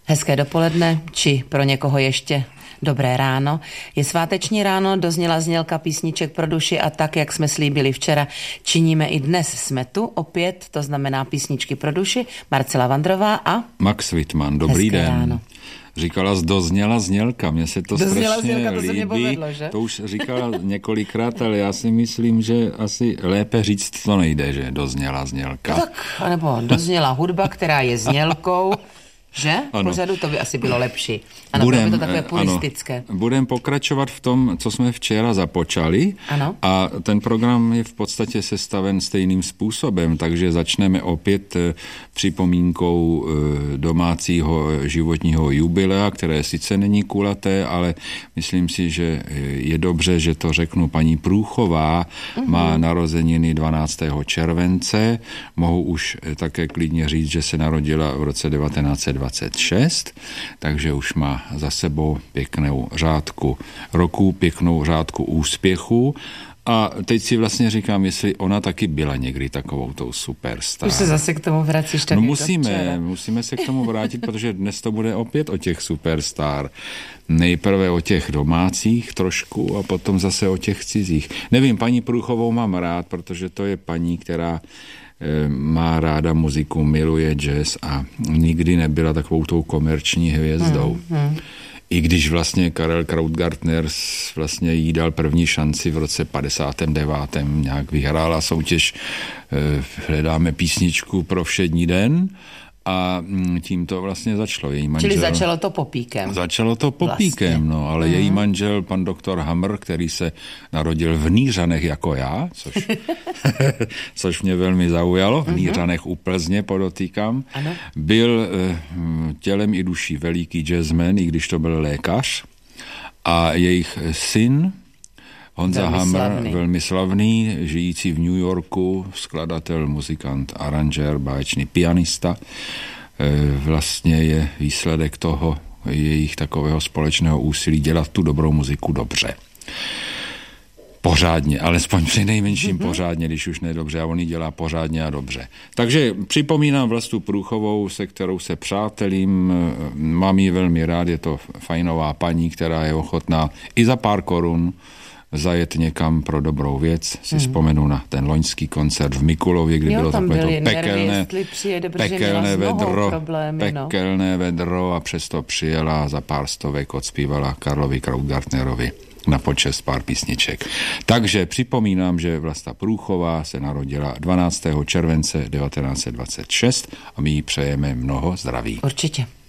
Hezké dopoledne, či pro někoho ještě dobré ráno. Je sváteční ráno, dozněla znělka písniček pro duši a tak, jak jsme slíbili včera, činíme i dnes. Jsme tu opět, to znamená písničky pro duši. Marcela Vandrová a Max Wittmann. Dobrý hezké den. Ráno. Říkala dozněla znělka, mně se to strašně to líbí. povedlo, že? To už říkala několikrát, ale já si myslím, že asi lépe říct to nejde, že dozněla znělka. No tak, nebo dozněla hudba, která je znělkou, že? Ano. Pořadu to by asi bylo lepší. Ano, by to takové puristické. Budeme pokračovat v tom, co jsme včera započali. Ano. A ten program je v podstatě sestaven stejným způsobem, takže začneme opět připomínkou domácího životního jubilea, které sice není kulaté, ale myslím si, že je dobře, že to řeknu. Paní Průchová má narozeniny 12. července. Mohu už také klidně říct, že se narodila v roce 1926, takže už má za sebou pěknou řádku roků, pěknou řádku úspěchů. A teď si vlastně říkám, jestli ona taky byla někdy takovou tou superstar. Už se zase k tomu vracíš tak No jako musíme se k tomu vrátit, protože dnes to bude opět o těch superstar. Nejprve o těch domácích trošku a potom zase o těch cizích. Nevím, paní Průchovou mám rád, protože to je paní, která má ráda muziku, miluje jazz a nikdy nebyla takovou tou komerční hvězdou. I když vlastně Karel Krautgartner vlastně jí dal první šanci v roce 59. nějak vyhrála soutěž Hledáme písničku pro všední den a tím to vlastně začalo. Její manžel, čili začalo to popíkem. Začalo to popíkem, vlastně. No, ale její manžel, pan doktor Hamr, který se narodil v Nýřanech jako já, což mě velmi zaujalo, v Nýřanech u Plzně, podotýkám, ano. Byl tělem i duší veliký jazzman, i když to byl lékař. A jejich syn, Honza Hamr, velmi slavný, žijící v New Yorku, skladatel, muzikant, aranžér, báječný pianista. Vlastně je výsledek toho jejich takového společného úsilí dělat tu dobrou muziku dobře. Pořádně, alespoň při nejmenším pořádně, když už nedobře, a on ji dělá pořádně a dobře. Takže připomínám Vlastu Průchovou, se kterou se přátelím, mám ji velmi rád, je to fajnová paní, která je ochotná i za pár korun zajet někam pro dobrou věc. Si vzpomenu na ten loňský koncert v Mikulově, kdy bylo takové to pekelné vedro a přesto přijela, za pár stovek odspívala Karlovi Krautgartnerovi na počest pár písniček. Takže připomínám, že Vlasta Průchová se narodila 12. července 1926 a my jí přejeme mnoho zdraví. Určitě.